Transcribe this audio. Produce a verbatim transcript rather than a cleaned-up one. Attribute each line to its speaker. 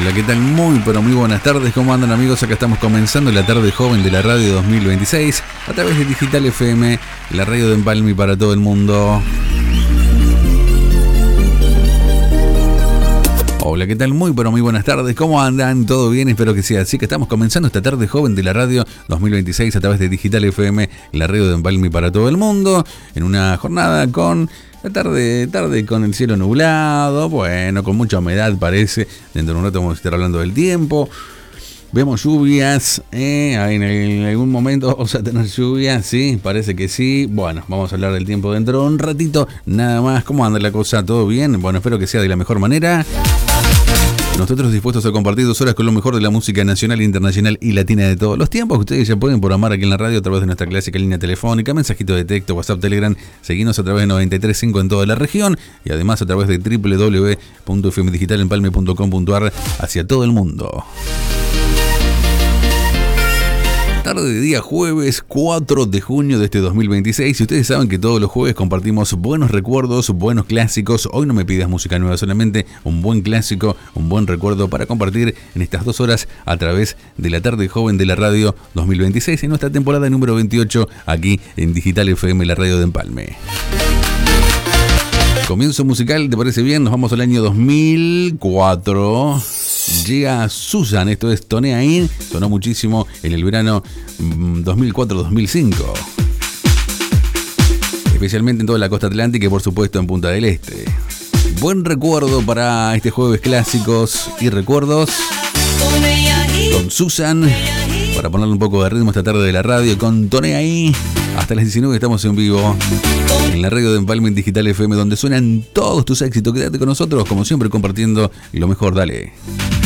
Speaker 1: Hola, ¿qué tal? Muy, pero muy buenas tardes. ¿Cómo andan, amigos? Acá estamos comenzando la tarde joven de la radio dos mil veintiséis a través de Digital F M, la radio de Empalme para todo el mundo. Hola, ¿qué tal? Muy, pero muy buenas tardes. ¿Cómo andan? ¿Todo bien? Espero que sea así. Que estamos comenzando esta tarde joven de la radio dos mil veintiséis a través de Digital F M, la radio de Empalme para todo el mundo, en una jornada con... La tarde, tarde con el cielo nublado, bueno, con mucha humedad parece. Dentro de un rato vamos a estar hablando del tiempo. Vemos lluvias, eh, en, el, en algún momento vamos a tener lluvias, sí, parece que sí. Bueno, vamos a hablar del tiempo dentro de un ratito, nada más. ¿Cómo anda la cosa? ¿Todo bien? Bueno, espero que sea de la mejor manera. Nosotros dispuestos a compartir dos horas con lo mejor de la música nacional, internacional y latina de todos los tiempos. Ustedes ya pueden programar aquí en la radio a través de nuestra clásica línea telefónica, mensajito de texto, WhatsApp, Telegram. Seguinos a través de noventa y tres punto cinco en toda la región y además a través de doble u doble u doble u punto f m digital empalme punto com punto a r hacia todo el mundo. Tarde de día jueves cuatro de junio de este dos mil veintiséis. Y ustedes saben que todos los jueves compartimos buenos recuerdos, buenos clásicos. Hoy no me pidas música nueva, solamente un buen clásico, un buen recuerdo para compartir en estas dos horas a través de la tarde joven de la radio dos mil veintiséis en nuestra temporada número veintiocho aquí en Digital F M, la radio de Empalme. Comienzo musical, ¿te parece bien? Nos vamos al año dos mil cuatro. Llega Susan, esto es Tonea ahí, sonó muchísimo en el verano dos mil cuatro dos mil cinco. Especialmente en toda la costa atlántica y por supuesto en Punta del Este. Buen recuerdo para este jueves clásicos y recuerdos con Susan, para ponerle un poco de ritmo esta tarde de la radio con Tonea ahí. Hasta las diecinueve estamos en vivo en la radio de Empalme en Digital F M, donde suenan todos tus éxitos. Quédate con nosotros, como siempre, compartiendo lo mejor. Dale.